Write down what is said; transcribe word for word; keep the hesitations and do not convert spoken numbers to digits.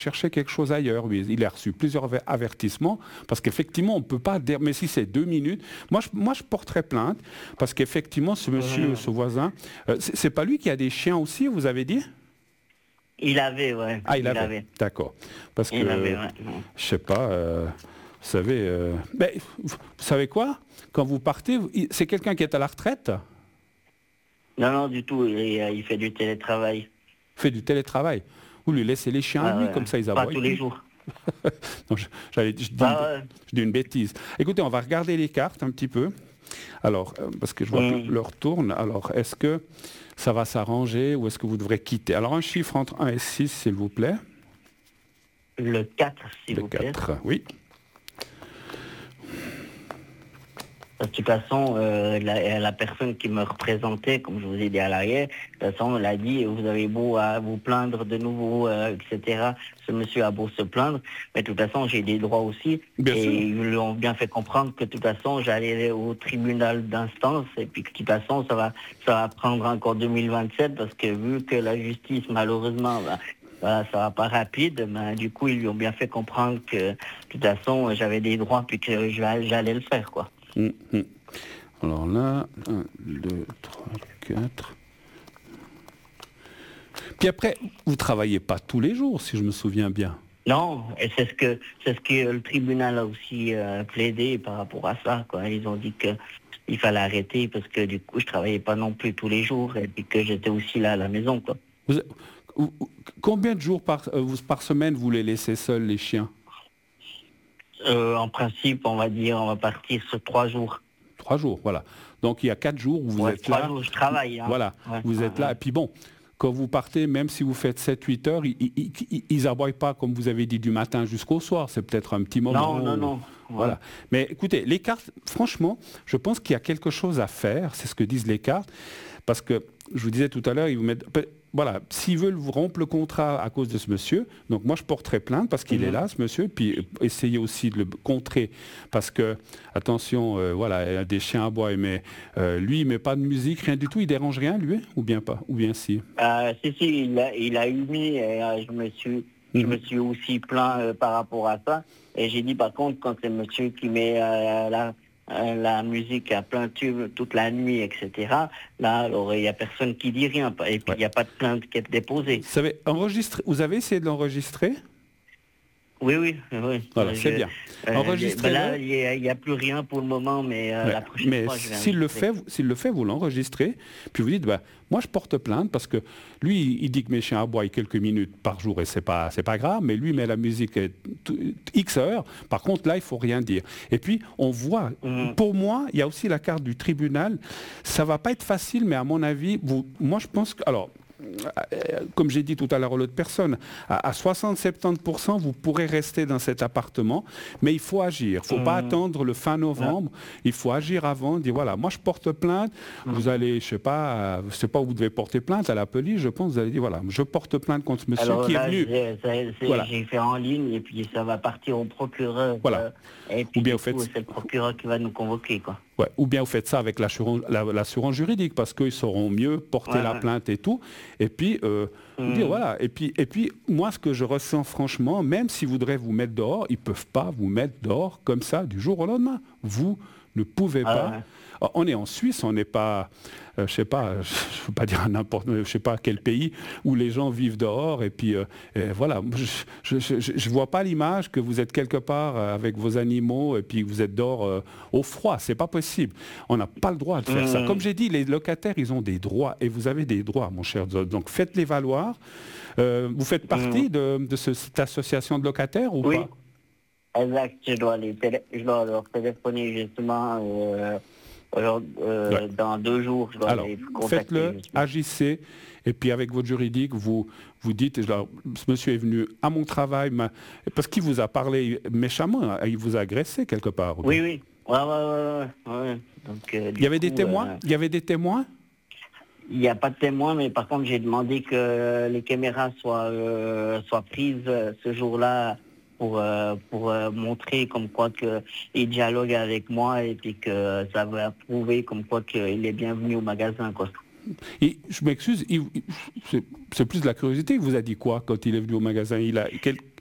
chercher quelque chose ailleurs. Oui, il a reçu plusieurs avertissements parce qu'effectivement, on ne peut pas dire, mais si c'est deux minutes, moi je, moi, je porterais plainte parce qu'effectivement, ce monsieur, Mmh. ce voisin, euh, c'est, c'est pas lui qui a des chiens aussi, vous avez dit? Il avait, ouais. Ah, il, Il avait, avait. d'accord. Parce Il avait, que, ouais. Non, je sais pas, euh, vous savez, euh, mais, vous savez quoi? Quand vous partez, c'est quelqu'un qui est à la retraite? non, non, du tout. Il, il fait du télétravail. Fait du télétravail. Vous lui laissez les chiens à Ouais, lui, ouais. comme ça ils Pas aboient tous les plus. jours. Non, je, j'allais- je dis une, Bah, ouais. je dis une bêtise. Écoutez, on va regarder les cartes un petit peu. Alors, euh, parce que je vois que Mmh. l'heure tourne. Alors, est-ce que ça va s'arranger ou est-ce que vous devrez quitter? Alors, un chiffre entre un et six, s'il vous plaît. Le quatre, s'il Le vous plaît. quatre, oui. De toute façon, euh, la, la personne qui me représentait, comme je vous ai dit à l'arrière, de toute façon, elle a dit, vous avez beau à vous plaindre de nouveau, euh, et cetera. Ce monsieur a beau se plaindre, mais de toute façon, j'ai des droits aussi. Bien et sûr. ils lui ont bien fait comprendre que de toute façon, j'allais au tribunal d'instance, et puis que de toute façon, ça va, ça va prendre encore deux mille vingt-sept, parce que vu que la justice, malheureusement, bah, bah, ça va pas rapide, mais du coup, ils lui ont bien fait comprendre que de toute façon, j'avais des droits, puis que j'allais le faire, quoi. Hum, hum. Alors là, un, deux, trois, quatre. Puis après, vous ne travaillez pas tous les jours, si je me souviens bien. Non, et c'est ce que c'est ce que le tribunal a aussi euh, plaidé par rapport à ça, quoi. Ils ont dit que il fallait arrêter parce que du coup je travaillais pas non plus tous les jours et puis que j'étais aussi là à la maison, quoi. Vous, vous, combien de jours par, euh, par semaine vous les laissez seuls, les chiens? Euh, en principe, on va dire, on va partir sur trois jours. Trois jours, voilà. Donc il y a quatre jours où vous Ouais, êtes trois là. jours, je travaille. Hein. Voilà, Ouais, vous ouais, êtes là. ouais. Et puis bon, quand vous partez, même si vous faites sept huit heures, ils, ils, ils, ils aboient pas, comme vous avez dit, du matin jusqu'au soir. C'est peut-être un petit moment. Non, non, où- non. Ouais. Voilà. Mais écoutez, les cartes, franchement, je pense qu'il y a quelque chose à faire. C'est ce que disent les cartes. Parce que, je vous disais tout à l'heure, ils vous mettent... Voilà, s'ils veulent vous rompre le contrat à cause de ce monsieur, donc moi je porterai plainte parce qu'il Mhm. est là, ce monsieur, puis euh, essayez aussi de le contrer parce que, attention, euh, voilà, il y a des chiens à bois, mais euh, lui il met pas de musique, rien du tout, il dérange rien lui, ou bien pas, ou bien si. Euh, si, si, il a, il a eu mis et euh, je me suis, je me Mhm. suis aussi plaint euh, par rapport à ça. Et j'ai dit par contre, quand c'est monsieur qui met euh, la, euh, la musique à plein tube toute la nuit, et cetera, là, alors il n'y a personne qui dit rien. Et puis il Ouais. n'y a pas de plainte qui est déposée. Vous savez, enregistrer, vous avez essayé de l'enregistrer? Oui, oui, oui. Voilà, Euh, c'est je- bien. euh, Enregistrez-le. ben là, il n'y a, il y a plus rien pour le moment, mais euh, Ouais. la prochaine Mais fois, je vais s'il le enregistrer. fait, vous- s'il le fait, vous l'enregistrez, puis vous dites, bah, moi je porte plainte parce que lui, il dit que mes chiens aboient quelques minutes par jour et c'est pas, c'est pas grave, mais lui il met la musique euh, t- X heures. Par contre, là, il faut rien dire. Et puis, on voit, Mhm. pour moi, il y a aussi la carte du tribunal. Ça va pas être facile, mais à mon avis, vous, moi je pense que, alors, euh, comme j'ai dit tout à l'heure à l'autre personne, à, à soixante à soixante-dix pour cent, vous pourrez rester dans cet appartement, mais il faut agir. Il ne faut pas Mhm. attendre le fin novembre. Il faut agir avant, dire voilà, moi je porte plainte. Vous allez, je sais pas, euh, je sais pas où vous devez porter plainte à la police. Je pense, vous allez dire voilà, je porte plainte contre ce monsieur Alors qui là, est venu. j'ai c'est- c'est- Voilà. j'ai fait en ligne et puis ça va partir au procureur. Voilà. euh, et puis Ou bien du vous faites- coup, c'est le procureur qui va nous convoquer, quoi. Ouais. Ou bien vous faites ça avec l'assurance, la- l'assurance juridique parce qu'ils sauront mieux porter Ouais, la ouais. plainte et tout. Et puis, euh, Mhm. dire voilà. Et puis, et puis, moi, ce que je ressens franchement, même s'ils voudraient vous mettre dehors, ils ne peuvent pas vous mettre dehors comme ça du jour au lendemain. Vous ne pouvez Ah pas. ouais. Alors, on est en Suisse, on n'est pas, euh, je sais pas, je ne veux pas dire n'importe, je sais pas quel pays où les gens vivent dehors et puis euh, et voilà, je ne vois pas l'image que vous êtes quelque part euh, avec vos animaux et puis que vous êtes dehors euh, au froid, c'est pas possible. On n'a pas le droit de faire ça. Mhm. Comme j'ai dit, les locataires, ils ont des droits et vous avez des droits, mon cher Zod. Donc faites-les valoir. Euh, vous faites partie de, de ce- cette association de locataires ou Oui, pas? exact. Je dois, les télé- je dois leur téléphoner justement euh, aujourd'hui, euh, Ouais. dans deux jours. Je dois Alors, les contacter. faites-le, justement. agissez, et puis avec votre juridique, vous, vous dites, alors, ce monsieur est venu à mon travail, m'a- parce qu'il vous a parlé méchamment, hein, il vous a agressé quelque part. ou Oui, bien? oui. Ouais, ouais, ouais, ouais, ouais. Donc, euh, Il y avait des coup, témoins euh, Il y avait des témoins il n'y a pas de témoin, mais par contre, j'ai demandé que les caméras soient, euh, soient prises euh, ce jour-là pour, euh, pour euh, montrer comme quoi que il dialogue avec moi et puis que ça va prouver comme quoi qu'il est bienvenu au magasin, quoi. Et je m'excuse, il- il- c'est c'est plus de la curiosité. Il vous a dit quoi quand il est venu au magasin? Il a, quel-